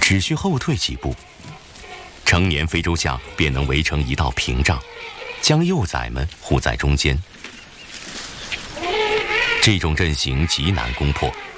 只需后退几步，成年非洲象便能围成一道屏障，将幼崽们护在中间。这种阵型极难攻破，